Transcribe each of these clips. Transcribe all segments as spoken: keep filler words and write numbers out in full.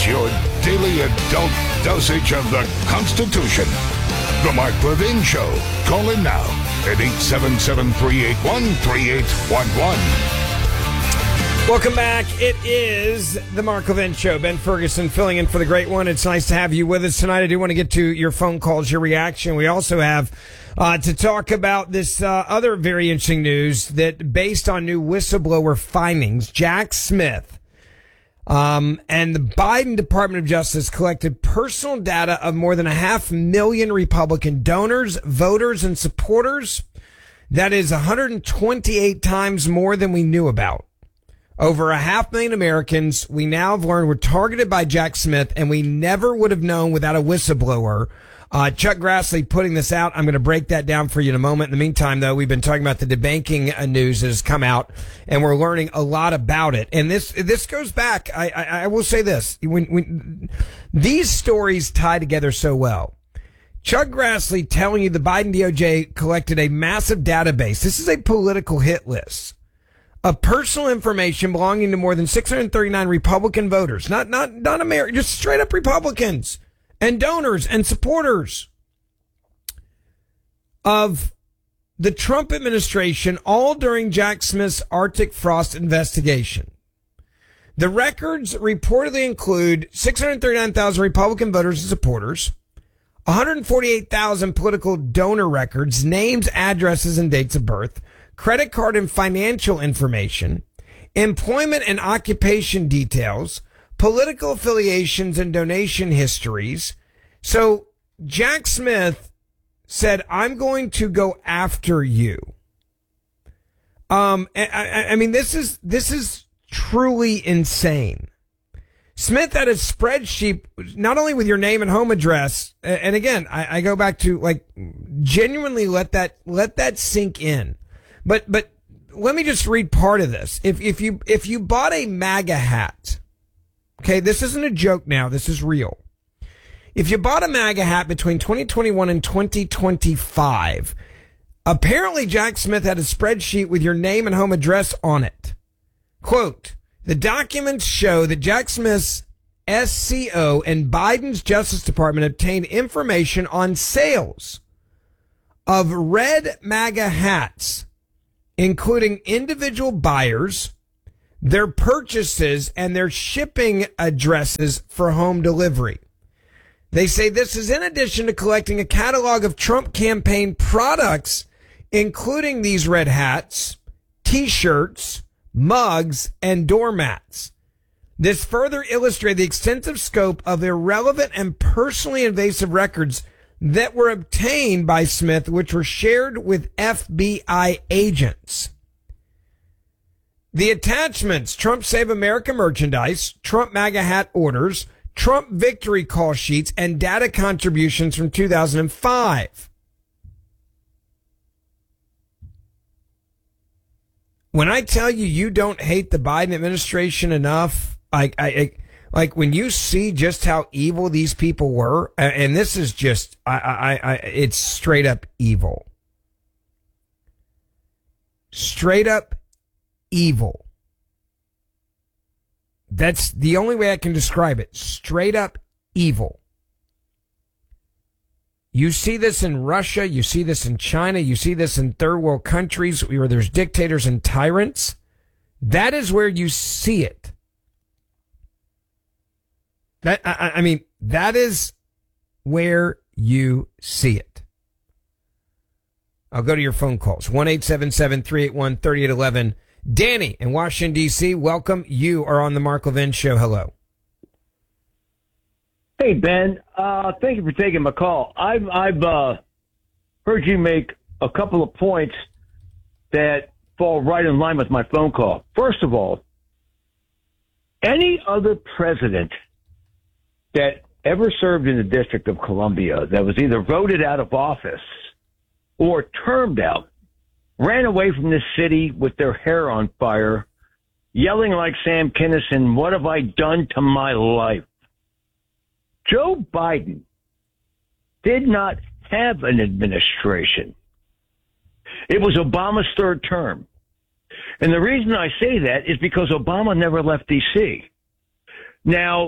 your daily adult dosage of the Constitution. The Mark Levin Show. Call in now at eight seven seven, three eight one, three eight one one. Welcome back. It is the Mark Levin Show. Ben Ferguson filling in for the great one. It's nice to have you with us tonight. I do want to get to your phone calls, your reaction. We also have uh, to talk about this uh, other very interesting news that based on new whistleblower findings, Jack Smith um, and the Biden Department of Justice collected personal data of more than a half million Republican donors, voters, and supporters. That is one hundred twenty-eight times more than we knew about. Over a half million Americans, we now have learned, were targeted by Jack Smith, and we never would have known without a whistleblower. Uh, Chuck Grassley putting this out. I'm going to break that down for you in a moment. In the meantime, though, we've been talking about the debanking uh, news that has come out, and we're learning a lot about it. And this this goes back. I, I, I will say this. When, when these stories tie together so well. Chuck Grassley telling you the Biden D O J collected a massive database. This is a political hit list of personal information belonging to more than six hundred thirty-nine Republican voters, not, not, not American, just straight up Republicans and donors and supporters of the Trump administration, all during Jack Smith's Arctic Frost investigation. The records reportedly include six hundred thirty-nine thousand Republican voters and supporters, one hundred forty-eight thousand political donor records, names, addresses, and dates of birth, credit card and financial information, employment and occupation details, political affiliations and donation histories. So Jack Smith said, I'm going to go after you. Um, I, I mean, this is, this is truly insane. Smith had a spreadsheet, not only with your name and home address. And again, I, I go back to like genuinely let that, let that sink in. But, but let me just read part of this. If, if you, if you bought a MAGA hat, okay, this isn't a joke now. This is real. If you bought a MAGA hat between twenty twenty-one and twenty twenty-five, apparently Jack Smith had a spreadsheet with your name and home address on it. Quote, the documents show that Jack Smith's S C O and Biden's Justice Department obtained information on sales of red MAGA hats, including individual buyers, their purchases, and their shipping addresses for home delivery. They say this is in addition to collecting a catalog of Trump campaign products, including these red hats, T-shirts, mugs, and doormats. This further illustrates the extensive scope of irrelevant and personally invasive records that were obtained by Smith, which were shared with F B I agents. The attachments: Trump Save America merchandise, Trump MAGA hat orders, Trump victory call sheets, and data contributions from two thousand five. When I tell you you don't hate the Biden administration enough, I, I, I like when you see just how evil these people were, and this is just, I, I, I, it's straight up evil. Straight up evil. That's the only way I can describe it. Straight up evil. You see this in Russia. You see this in China. You see this in third world countries where there's dictators and tyrants. That is where you see it. That, I, I mean, that is where you see it. I'll go to your phone calls. one eight seven seven, three eight one, three eight one one. Danny in Washington, D C, welcome. You are on the Mark Levin Show. Hello. Hey, Ben. Uh, thank you for taking my call. I've, I've uh, heard you make a couple of points that fall right in line with my phone call. First of all, any other president that ever served in the District of Columbia that was either voted out of office or termed out ran away from this city with their hair on fire, yelling like Sam Kinison, what have I done to my life? Joe Biden did not have an administration. It was Obama's third term. And the reason I say that is because Obama never left D C. Now,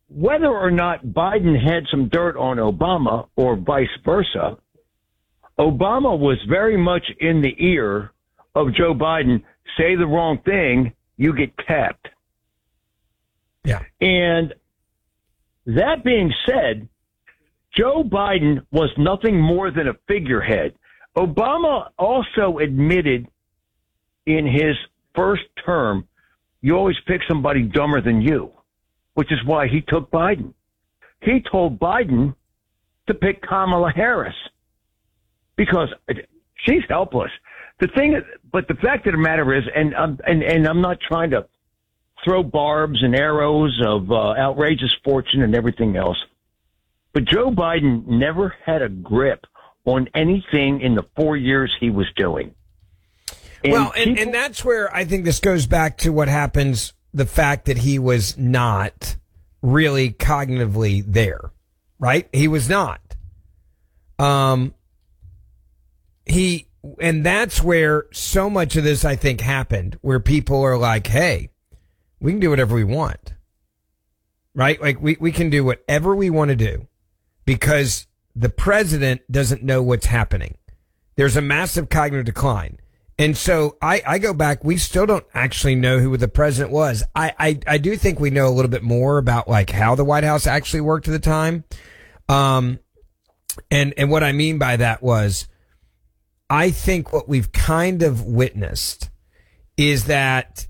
whether or not Biden had some dirt on Obama or vice versa, Obama was very much in the ear of Joe Biden. Say the wrong thing, you get capped. Yeah. And that being said, Joe Biden was nothing more than a figurehead. Obama also admitted in his first term, you always pick somebody dumber than you, which is why he took Biden. He told Biden to pick Kamala Harris because she's helpless. The thing, but the fact of the matter is, and I'm, and, and I'm not trying to throw barbs and arrows of uh, outrageous fortune and everything else, but Joe Biden never had a grip on anything in the four years he was doing. And well, and, people, and that's where I think this goes back to what happens, the fact that he was not really cognitively there, right? He was not. Um, he, and that's where so much of this, I think, happened, where people are like, hey, we can do whatever we want, right? Like we, we can do whatever we want to do because the president doesn't know what's happening. There's a massive cognitive decline. And so I, I go back, we still don't actually know who the president was. I, I, I do think we know a little bit more about like how the White House actually worked at the time. Um, and, and what I mean by that was, I think what we've kind of witnessed is that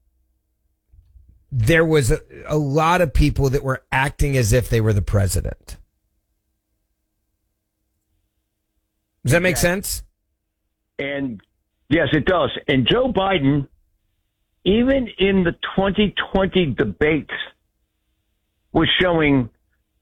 there was a, a lot of people that were acting as if they were the president. Does that make yeah. sense? And yes, it does. And Joe Biden, even in the twenty twenty debates, was showing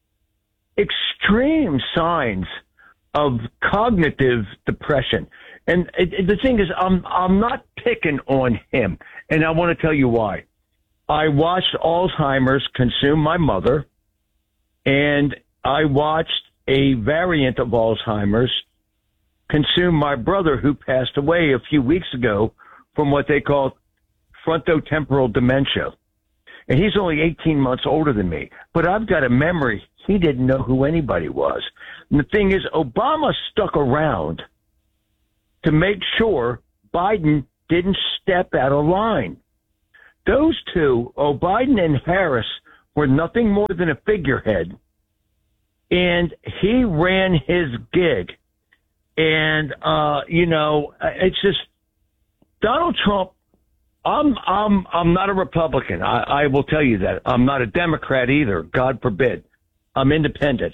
extreme signs of cognitive depression. And it, it, the thing is, I'm I'm not picking on him, and I want to tell you why. I watched Alzheimer's consume my mother, and I watched a variant of Alzheimer's consume my brother, who passed away a few weeks ago from what they call frontotemporal dementia. And he's only eighteen months older than me. But I've got a memory. He didn't know who anybody was. And the thing is, Obama stuck around to make sure Biden didn't step out of line. Those two, oh, Biden and Harris, were nothing more than a figurehead. And he ran his gig. And, uh, you know, it's just Donald Trump. I'm, I'm, I'm not a Republican. I, I will tell you that. I'm not a Democrat either. God forbid. I'm independent.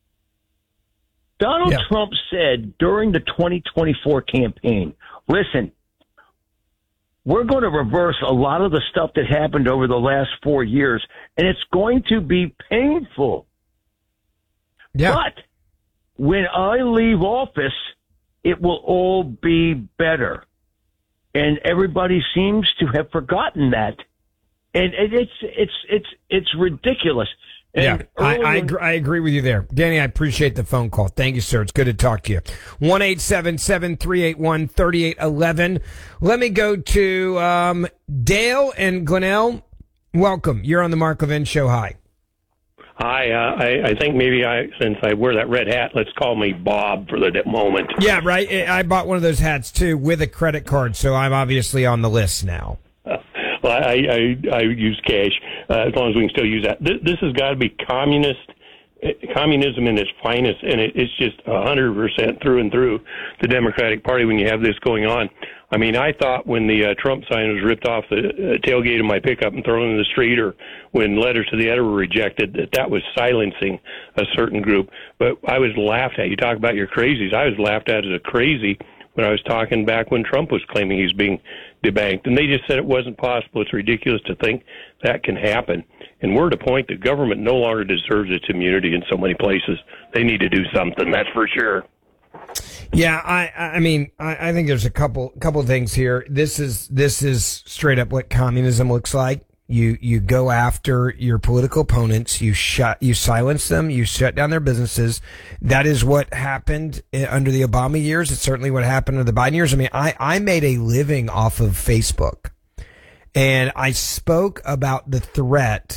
Donald yeah. Trump said during the twenty twenty-four campaign, listen, we're going to reverse a lot of the stuff that happened over the last four years, and it's going to be painful. Yeah. But when I leave office, it will all be better. And everybody seems to have forgotten that. And it's it's it's it's ridiculous. And yeah, I, I, agree, I agree with you there. Danny, I appreciate the phone call. Thank you, sir. It's good to talk to you. one eight seven seven, three eight one, three eight one one. Let me go to um, Dale and Glenelg. Welcome. You're on the Mark Levin Show. Hi. Hi, uh, I, I think maybe I, since I wear that red hat, let's call me Bob for the moment. Yeah, right. I bought one of those hats too with a credit card, so I'm obviously on the list now. Uh, well, I, I, I use cash uh, as long as we can still use that. This, this has got to be communist, communism in its finest, and it, it's just one hundred percent through and through the Democratic Party when you have this going on. I mean, I thought when the uh, Trump sign was ripped off the uh, tailgate of my pickup and thrown in the street, or when letters to the editor were rejected, that that was silencing a certain group. But I was laughed at. You talk about your crazies. I was laughed at as a crazy when I was talking back when Trump was claiming he's being debanked. And they just said it wasn't possible. It's ridiculous to think that can happen. And we're at a point that government no longer deserves its immunity in so many places. They need to do something, that's for sure. Yeah, I, I mean, I, I think there's a couple, couple things here. This is, this is straight up what communism looks like. You, you go after your political opponents. You shut, you silence them. You shut down their businesses. That is what happened under the Obama years. It's certainly what happened under the Biden years. I mean, I, I made a living off of Facebook, and I spoke about the threat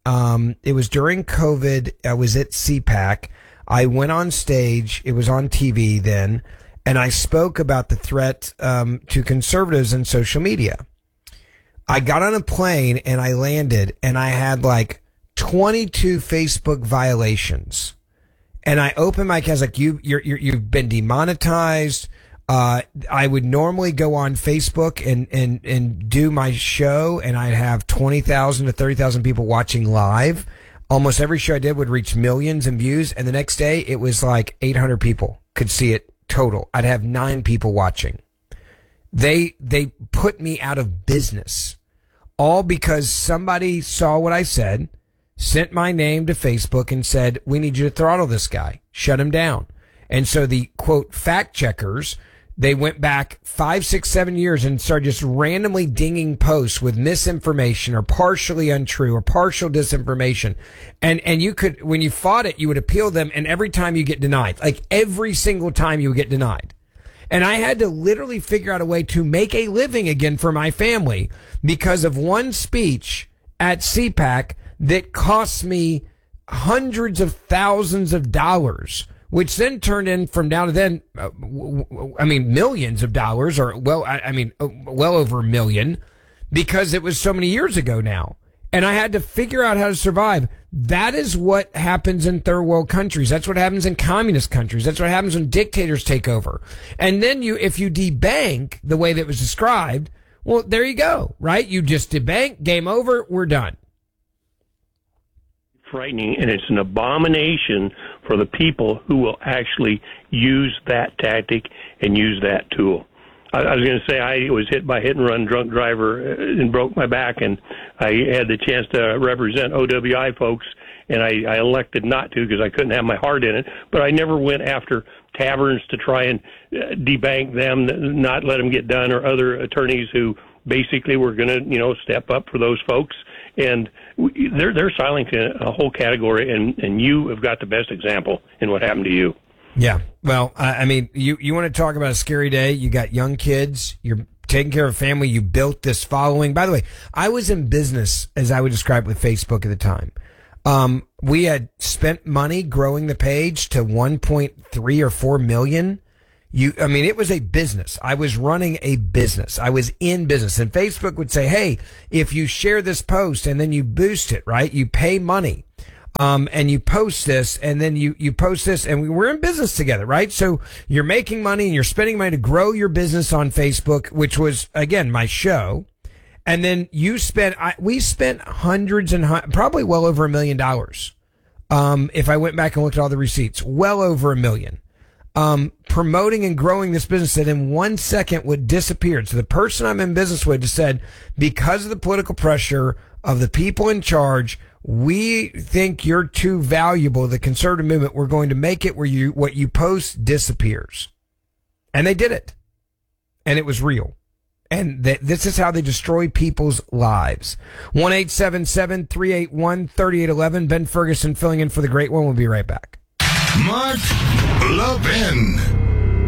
Um, it was during COVID. I was at C PAC. I went on stage. It was on T V then. And I spoke about the threat um, to conservatives in social media. I got on a plane and I landed and I had like twenty-two Facebook violations. And I opened my, I was like, you, you're, you're, you've been demonetized. Uh, I would normally go on Facebook and, and, and do my show, and I'd have twenty thousand to thirty thousand people watching live. Almost every show I did would reach millions in views. And the next day it was like eight hundred people could see it total. I'd have nine people watching. They, they put me out of business, all because somebody saw what I said, sent my name to Facebook and said, we need you to throttle this guy, shut him down. And so the quote fact checkers, they went back five, six, seven years and started just randomly dinging posts with misinformation or partially untrue or partial disinformation. And, and you could, when you fought it, you would appeal them. And every time you get denied, like every single time you would get denied. And I had to literally figure out a way to make a living again for my family because of one speech at C PAC that cost me hundreds of thousands of dollars, which then turned in from now to then, uh, w- w- I mean, millions of dollars, or well, I, I mean, uh, well over a million, because it was so many years ago now. And I had to figure out how to survive. That is what happens in third world countries. That's what happens in communist countries. That's what happens when dictators take over. And then you, if you debank the way that was described, well, there you go, right? You just debank, game over, we're done. Frightening, and it's an abomination for the people who will actually use that tactic and use that tool. I, I was going to say I was hit by hit and run drunk driver and broke my back, and I had the chance to represent O W I folks, and I, I elected not to because I couldn't have my heart in it. But I never went after taverns to try and debank them, not let them get done, or other attorneys who basically were going to, you know, step up for those folks. And they're they're silencing a whole category, and, and you have got the best example in what happened to you. Yeah. Well, I mean, you, you want to talk about a scary day. You got young kids. You're taking care of family. You built this following. By the way, I was in business, as I would describe with Facebook at the time. Um, we had spent money growing the page to one point three or four million. You, I mean, it was a business. I was running a business. I was in business, and Facebook would say, hey, if you share this post and then you boost it, right? You pay money. Um, and you post this, and then you, you post this, and we were in business together, right? So you're making money and you're spending money to grow your business on Facebook, which was, again, my show. And then you spent, I, we spent hundreds and hun- probably well over a million dollars. Um, if I went back and looked at all the receipts, well over a million. Um, promoting and growing this business that in one second would disappear. So the person I'm in business with just said, because of the political pressure of the people in charge, we think you're too valuable, the conservative movement. We're going to make it where you, what you post disappears. And they did it. And it was real. And th- this is how they destroy people's lives. one eight seven seven, three eight one, three eight one one. Ben Ferguson filling in for the great one. We'll be right back. Mark Levin.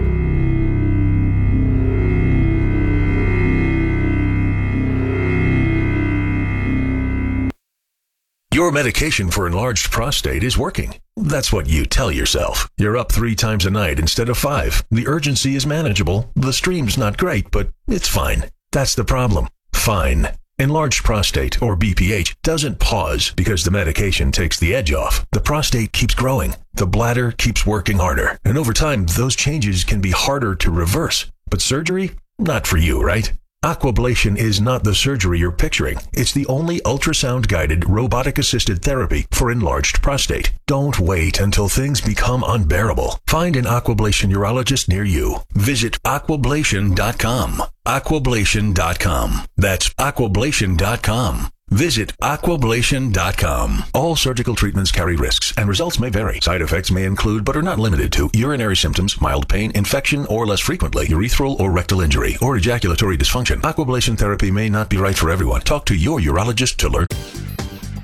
Your medication for enlarged prostate is working. That's what you tell yourself. You're up three times a night instead of five. The urgency is manageable. The stream's not great, but it's fine. That's the problem. Fine. Enlarged prostate, or B P H, doesn't pause because the medication takes the edge off. The prostate keeps growing. The bladder keeps working harder. And over time, those changes can be harder to reverse. But surgery? Not for you, right? Aquablation is not the surgery you're picturing. It's the only ultrasound-guided, robotic-assisted therapy for enlarged prostate. Don't wait until things become unbearable. Find an Aquablation urologist near you. Visit aquablation dot com. aquablation dot com. That's aquablation dot com. Visit aquablation dot com. All surgical treatments carry risks, and results may vary. Side effects may include, but are not limited to, urinary symptoms, mild pain, infection, or less frequently, urethral or rectal injury, or ejaculatory dysfunction. Aquablation therapy may not be right for everyone. Talk to your urologist to learn.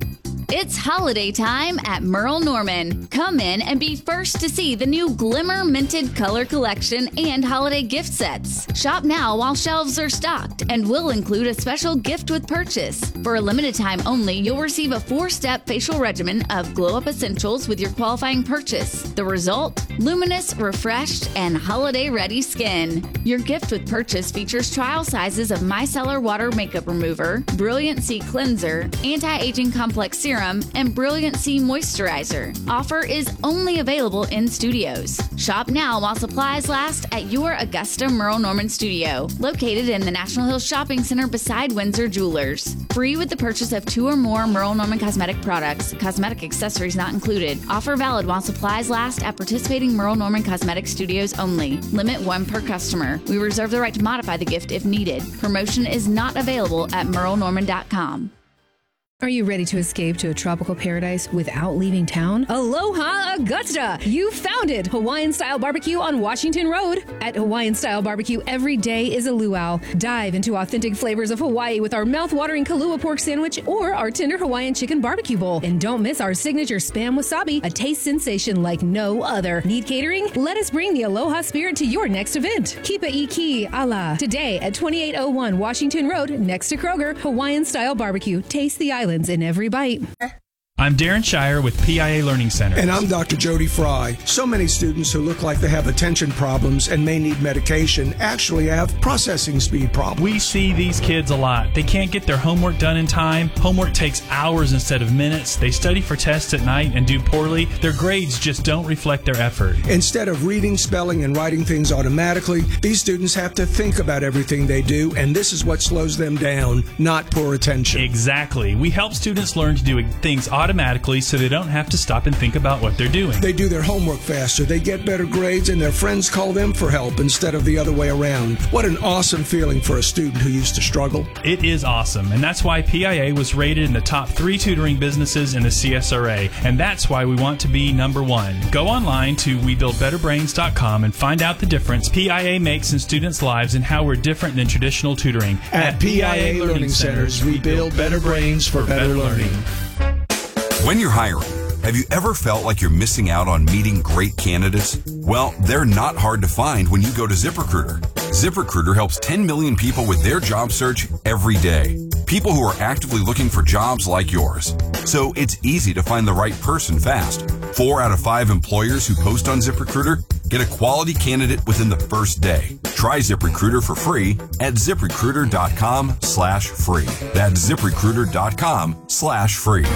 It's holiday time at Merle Norman. Come in and be first to see the new Glimmer Minted Color Collection and holiday gift sets. Shop now while shelves are stocked and will include a special gift with purchase. For a limited time only, you'll receive a four-step facial regimen of Glow Up Essentials with your qualifying purchase. The result? Luminous, refreshed, and holiday-ready skin. Your gift with purchase features trial sizes of Micellar Water Makeup Remover, Brilliant C Cleanser, Anti-Aging Complex Serum, and Brilliant C Moisturizer. Offer is only available in studios. Shop now while supplies last at your Augusta Merle Norman studio, located in the National Hills Shopping Center beside Windsor Jewelers. Free with the purchase of two or more Merle Norman cosmetic products. Cosmetic accessories not included. Offer valid while supplies last at participating Merle Norman Cosmetic Studios only. Limit one per customer. We reserve the right to modify the gift if needed. Promotion is not available at merle norman dot com. Are you ready to escape to a tropical paradise without leaving town? Aloha Augusta! You found it! Hawaiian-style barbecue on Washington Road. At Hawaiian-style barbecue, every day is a luau. Dive into authentic flavors of Hawaii with our mouth-watering Kalua pork sandwich or our tender Hawaiian chicken barbecue bowl. And don't miss our signature Spam Wasabi, a taste sensation like no other. Need catering? Let us bring the Aloha spirit to your next event. Kipa Iki Ala. Today at twenty-eight oh one Washington Road, next to Kroger, Hawaiian-style barbecue. Taste the island in every bite. I'm Darren Shire with P I A Learning Center. And I'm Doctor Jody Fry. So many students who look like they have attention problems and may need medication actually have processing speed problems. We see these kids a lot. They can't get their homework done in time. Homework takes hours instead of minutes. They study for tests at night and do poorly. Their grades just don't reflect their effort. Instead of reading, spelling, and writing things automatically, these students have to think about everything they do, and this is what slows them down, not poor attention. Exactly. We help students learn to do things automatically. automatically so they don't have to stop and think about what they're doing. They do their homework faster, they get better grades, and their friends call them for help instead of the other way around. What an awesome feeling for a student who used to struggle. It is awesome, and that's why P I A was rated in the top three tutoring businesses in the C S R A, and that's why we want to be number one. Go online to we build better brains dot com and find out the difference P I A makes in students' lives and how we're different than traditional tutoring. At, At P I A, P I A Learning Centers, we build better brains for better learning. When you're hiring, have you ever felt like you're missing out on meeting great candidates? Well, they're not hard to find when you go to ZipRecruiter. ZipRecruiter helps ten million people with their job search every day. People who are actively looking for jobs like yours. So it's easy to find the right person fast. Four out of five employers who post on ZipRecruiter get a quality candidate within the first day. Try ZipRecruiter for free at ZipRecruiter.com slash free. That's ZipRecruiter.com slash free.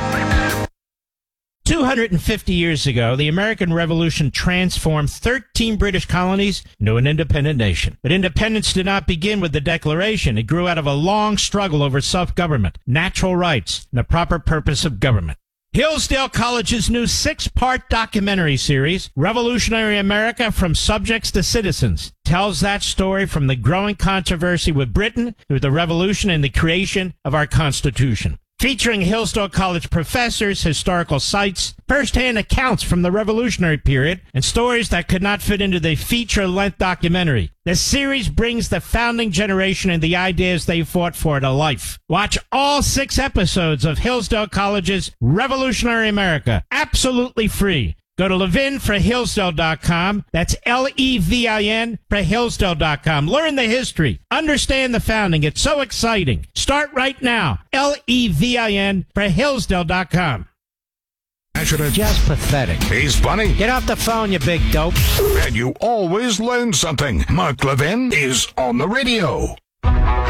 two hundred fifty years ago, the American Revolution transformed thirteen British colonies into an independent nation. But independence did not begin with the Declaration. It grew out of a long struggle over self-government, natural rights, and the proper purpose of government. Hillsdale College's new six-part documentary series, Revolutionary America from Subjects to Citizens, tells that story from the growing controversy with Britain through the Revolution and the creation of our Constitution. Featuring Hillsdale College professors, historical sites, first-hand accounts from the Revolutionary period, and stories that could not fit into the feature-length documentary. The series brings the founding generation and the ideas they fought for to life. Watch all six episodes of Hillsdale College's Revolutionary America, absolutely free. Go to levin for hillsdale dot com. That's L E V I N for hillsdale dot com. Learn the history. Understand the founding. It's so exciting. Start right now. L E V I N for hillsdale dot com. Just pathetic. He's funny. Get off the phone, you big dope. And you always learn something. Mark Levin is on the radio.